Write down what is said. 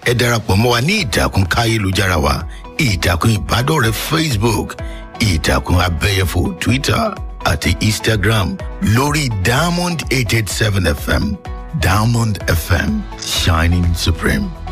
ẹ darapọ̀ mọ́ wa ní ìtàkùn káyélujára wa, ìtàkùn ìbádọ́rẹ̀ẹ́ Facebook, ìtàkùn abẹ́yẹfò Twitter àti Instagram lórí Diamond 887 FM. Diamond FM, shining supreme.